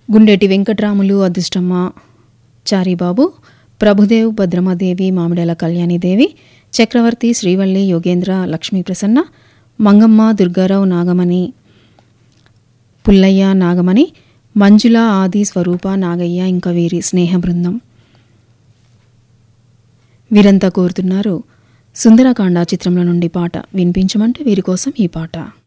గుండెటి వెంకట్రాములు, అదృష్టమ్మ, చారిబాబు, ప్రభుదేవ్, భద్రమాదేవి, మామిడల కళ్యాణిదేవి, చక్రవర్తి, శ్రీవల్లి, యోగేంద్ర, లక్ష్మీప్రసన్న, మంగమ్మ, దుర్గారావు, నాగమణి, పుల్లయ్య, నాగమణి, మంజుల, ఆది, స్వరూప, నాగయ్య, ఇంకా వీరి స్నేహ బృందం. వీరంతా కోరుతున్నారు సుందరకాండ చిత్రంలో నుండి పాట వినిపించమంటే వీరి కోసం ఈ పాట.